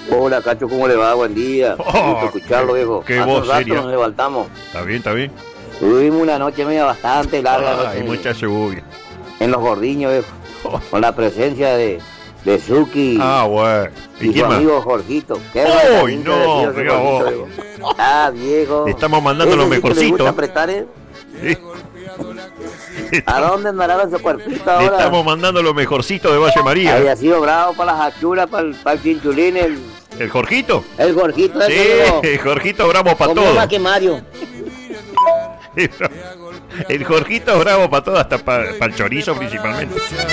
Hola, Cacho, ¿cómo le va? Buen día. Gusto escucharlo, viejo. Qué Hace voz un rato seria. nos levantamos. Está bien, está bien. Tuvimos una noche media bastante larga Hay mucha cebolla. en Los Gordiños, viejo. Con la presencia de Suki Bueno. ¿Y y su quién más? amigo Jorgito. Qué ¡Uy, bailarín no! que le pidió ese Mira vos. Jorgito, viejo. Ah, viejo. Le estamos mandando lo Ese sí que le mejorcito. gusta apretar, ¿eh? Sí. ¿A dónde andará ese cuerpito ahora? Le estamos mandando lo mejorcito de Valle María. Había sido bravo para las hachuras, para el chinchulín, ¿El Jorgito? el Jorgito. Sí, el Jorgito bravo para Comió todo. más que Mario. El Jorgito bravo para todo, hasta para el chorizo principalmente.